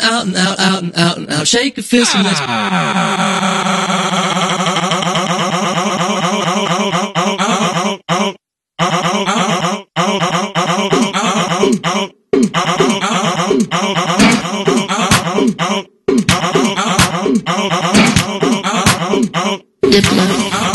out and out, out and out and out. Shake a fist and let's. Diplo.